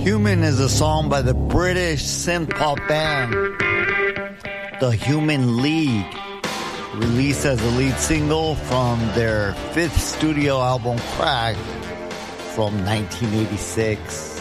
Human is a song by the British synth-pop band The Human League, released as a lead single from their fifth studio album, Crack, from 1986.